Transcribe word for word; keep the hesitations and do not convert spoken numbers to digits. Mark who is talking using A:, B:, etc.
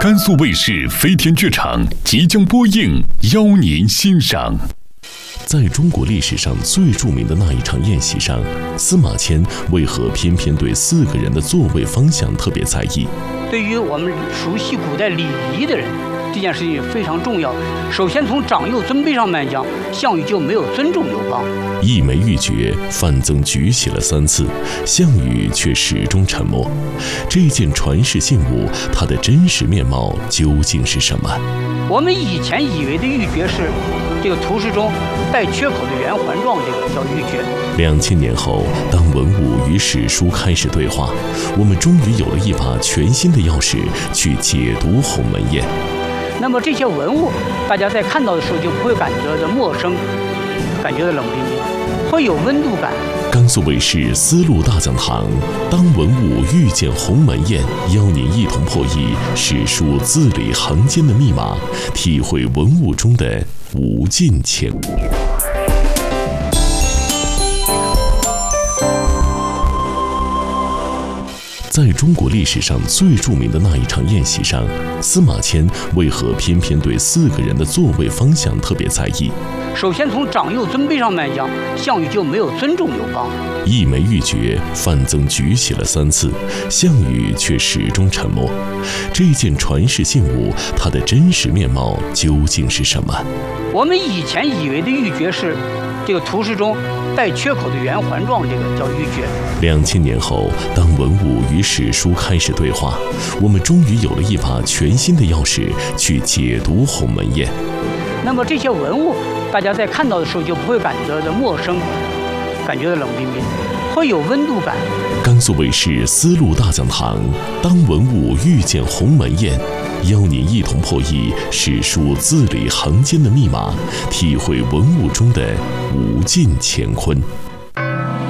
A: 甘肃卫视飞天剧场即将播映，邀您欣赏。
B: 在中国历史上最著名的那一场宴席上，司马迁为何偏偏对四个人的座位方向特别在意？
C: 对于我们熟悉古代礼仪的人，这件事情也非常重要。首先从长幼尊卑上来讲，项羽就没有尊重刘邦。
B: 一枚玉珏，范增举起了三次，项羽却始终沉默。这件传世信物，它的真实面貌究竟是什么？
C: 我们以前以为的玉珏是这个图示中带缺口的圆环状，这个叫玉珏。
B: 两千年后，当文物与史书开始对话，我们终于有了一把全新的钥匙去解读鸿门宴。
C: 那么这些文物，大家在看到的时候就不会感觉到陌生，感觉到冷冰冰，会有温度感。
B: 甘肃卫视丝路大讲堂，当文物遇见鸿门宴，邀您一同破译史书字里行间的密码，体会文物中的无尽乾坤。在中国历史上最著名的那一场宴席上，司马迁为何偏偏对四个人的座位方向特别在意？
C: 首先从长幼尊卑上来讲，项羽就没有尊重刘邦。
B: 一枚玉珏，范增举起了三次，项羽却始终沉默。这件传世信物，它的真实面貌究竟是什么？
C: 我们以前以为的玉珏是这个图示中带缺口的圆环状，这个叫玉珏。
B: 两千年后，当文物与史书开始对话，我们终于有了一把全新的钥匙去解读鸿门宴。
C: 那么这些文物，大家在看到的时候就不会感觉到陌生，感觉到冷冰冰，会有温度感。
B: 甘肃卫视丝路大讲堂，当文物遇见鸿门宴，邀您一同破译史书字里行间的密码，体会文物中的无尽乾坤。